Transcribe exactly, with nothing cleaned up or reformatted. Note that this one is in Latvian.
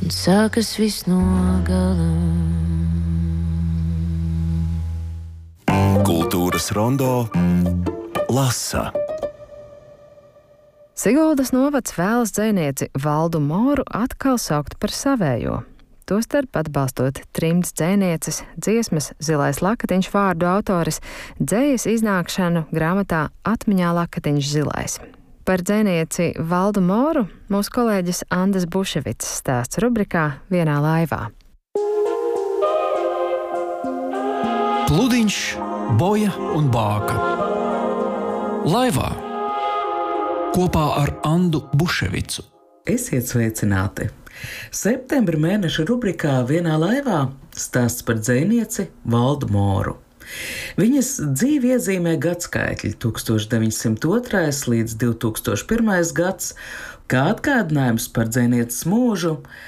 sākas viss no gala. Kultūras rondo lasa. Siguldas novads vēlas dzejnieci Valdu Moru atkal saukt par savējo. Tostarp atbalstot trimdas dzejnieces, dziesmas Zilais lakatiņš vārdu autores, dzejas iznākšanu grāmatā Atmiņā lakatiņš zilais. Par dzejnieci Valdu Moru mūsu kolēģis Andas Buševits stāsts rubrikā Vienā laivā. Pludiņš, boja un bāka. Laivā kopā ar Andu Buševicu. Esiet sveicināti! Septembra mēneša rubrikā Vienā laivā stāsts par dzejnieci Valdu Moru. Viņas dzīvi iezīmē gadskaitļi tūkstoš deviņsimt otrais līdz divi tūkstoši pirmais gads, kā atgādinājums par dzejnieces mūžu,